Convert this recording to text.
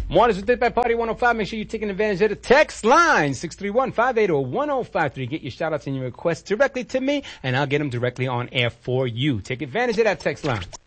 Mornings with Big Bad Party 105. Make sure you're taking advantage of the text line 631-580-1053. Get your shout outs and your requests directly to me and I'll get them directly on air for you. Take advantage of that text line.